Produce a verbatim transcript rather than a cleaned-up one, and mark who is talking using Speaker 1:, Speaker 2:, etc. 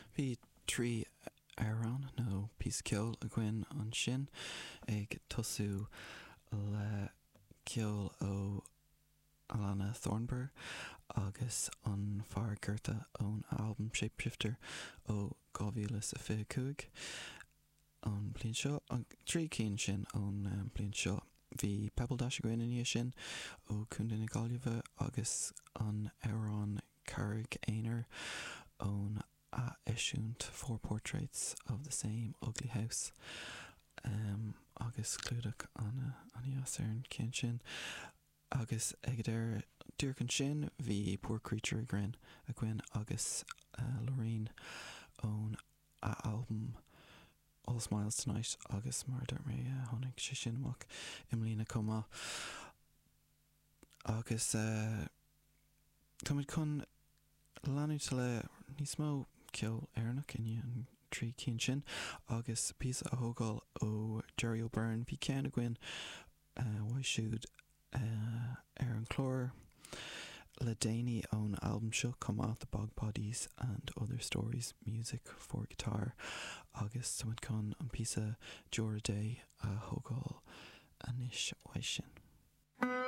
Speaker 1: Bhí trí arán nó pís ceol a gcuin an sin ag tosú le ceol ó Alana Thornburg agus an fear curta ón album Shapeshifter ó two thousand fifty an blian seo an trí cín sin ón um, blian seo. Bhí Pebble Dash a gcuin in sin ó Cúndin na Gaillimhe agus an Arán Carrick Ainer ón a isisiúnt Four Portraits of the Same Ugly House um, agus clúdach an an cin sin agus ag ir dúrcan sin bhí Poor Creature a grin a gcuin agus uh, Lorraine ón a album All Smiles Tonight agus mar dúirt mé uh, tháinig sé sin amach imlína comá agus uh, tá muid chun leanú le níos mó ceol airnach in an trí cín sin agus pís a thógáil ó Jerry O'Byrne bhí cean a gcuin uh, wa siúd uh, ar an chlór le déine ón album seo Come Out the Bog Bodies and Other Stories Music for Guitar agus tá muid chun an pís a Jora Day a thógáil anis wa sin.